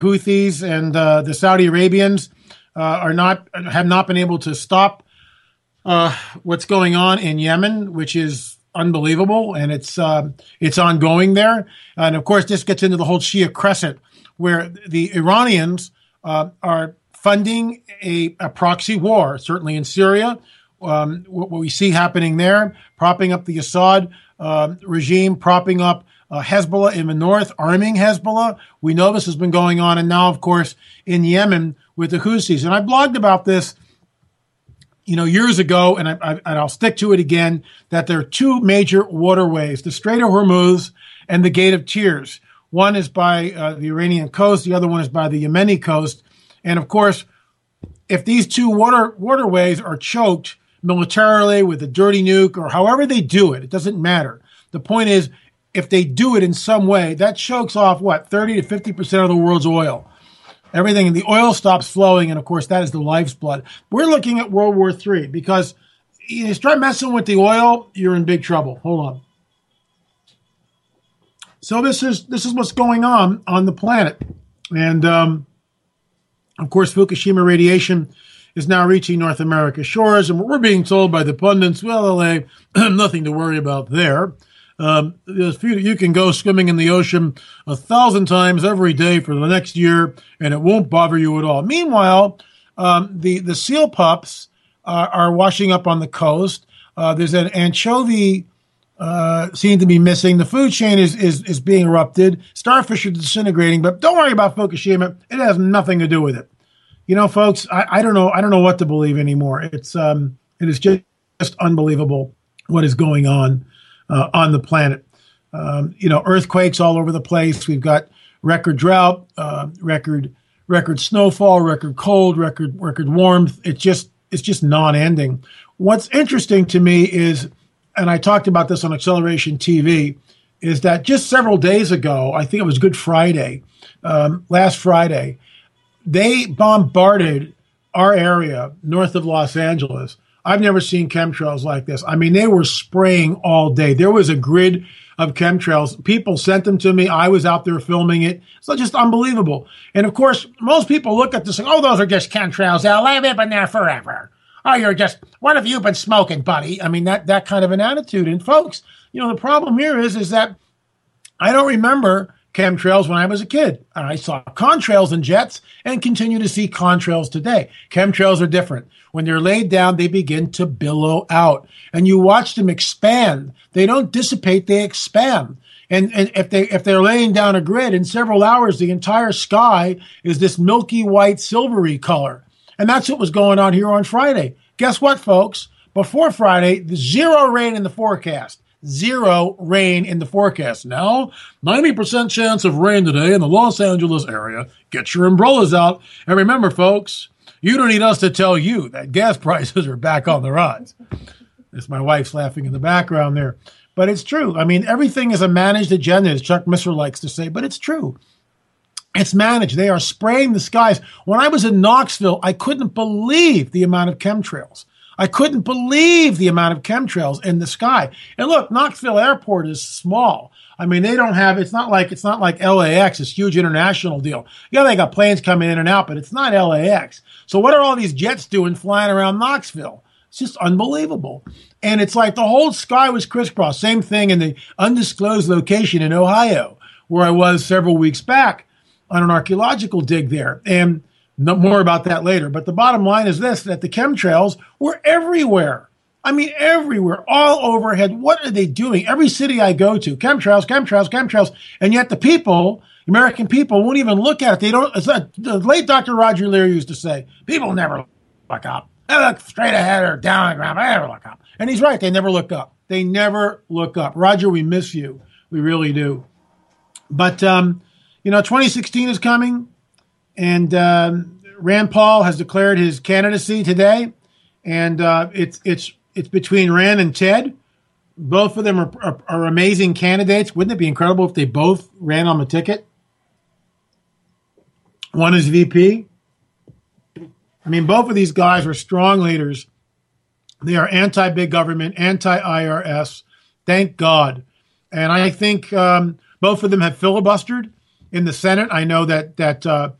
Houthis and the Saudi Arabians have not been able to stop what's going on in Yemen, which is unbelievable, and it's ongoing there. And of course, this gets into the whole Shia Crescent, where the Iranians are funding a proxy war, certainly in Syria. What we see happening there, propping up the Assad regime, propping up Hezbollah in the north, arming Hezbollah. We know this has been going on, and now, of course, in Yemen with the Houthis. And I blogged about this, years ago, and I'll stick to it again, that there are two major waterways, the Strait of Hormuz and the Gate of Tears. One is by the Iranian coast, the other one is by the Yemeni coast. And of course, if these two waterways are choked militarily with a dirty nuke or however they do it, it doesn't matter. The point is, if they do it in some way, that chokes off, 30 to 50% of the world's oil. Everything, and the oil stops flowing, and of course, that is the life's blood. We're looking at World War III because you start messing with the oil, you're in big trouble. Hold on. So this is what's going on the planet. And, of course, Fukushima radiation is now reaching North America shores, and we're being told by the pundits, well, LA, nothing to worry about there. You can go swimming in the ocean 1,000 times every day for the next year, and it won't bother you at all. Meanwhile, the seal pups are washing up on the coast. There's an anchovy seem to be missing. The food chain is being erupted. Starfish are disintegrating, but don't worry about Fukushima. It has nothing to do with it. Folks, I don't know what to believe anymore. It is just unbelievable what is going on the planet. Earthquakes all over the place. We've got record drought, record snowfall, record cold, record warmth. It's just non-ending. What's interesting to me is, and I talked about this on Acceleration TV, is that just several days ago, I think it was Good Friday, last Friday, they bombarded our area north of Los Angeles. I've never seen chemtrails like this. I mean, they were spraying all day. There was a grid of chemtrails. People sent them to me. I was out there filming it. So just unbelievable. And of course, most people look at this and, those are just chemtrails. They've been there forever. What have you been smoking, buddy? I mean, that kind of an attitude. And folks, the problem here is that I don't remember chemtrails when I was a kid. I saw contrails and jets and continue to see contrails today. Chemtrails are different. When they're laid down, they begin to billow out. And you watch them expand. They don't dissipate, they expand. And if they're laying down a grid, in several hours, the entire sky is this milky white, silvery color. And that's what was going on here on Friday. Guess what, folks? Before Friday, zero rain in the forecast. Zero rain in the forecast. Now, 90% chance of rain today in the Los Angeles area. Get your umbrellas out. And remember, folks, you don't need us to tell you that gas prices are back on the rise. It's my wife's laughing in the background there. But it's true. I mean, everything is a managed agenda, as Chuck Misser likes to say, but it's true. It's managed. They are spraying the skies. When I was in Knoxville, I couldn't believe the amount of chemtrails. I couldn't believe the amount of chemtrails in the sky. And look, Knoxville Airport is small. I mean, they don't have, it's not like LAX, this huge international deal. Yeah, they got planes coming in and out, but it's not LAX. So what are all these jets doing flying around Knoxville? It's just unbelievable. And it's like the whole sky was crisscrossed. Same thing in the undisclosed location in Ohio, where I was several weeks back on an archaeological dig there. And no more about that later. But the bottom line is this, that the chemtrails were everywhere. I mean, everywhere, all overhead. What are they doing? Every city I go to, chemtrails, chemtrails, chemtrails. And yet the people, American people, won't even look at it. They don't. The late Dr. Roger Lear used to say, people never look up. They look straight ahead or down on the ground. They never look up. And he's right. They never look up. They never look up. Roger, we miss you. We really do. But, 2016 is coming. And Rand Paul has declared his candidacy today, and it's between Rand and Ted. Both of them are amazing candidates. Wouldn't it be incredible if they both ran on the ticket? One is VP. I mean, both of these guys are strong leaders. They are anti-big government, anti-IRS. Thank God. And I think both of them have filibustered. in the Senate. I know that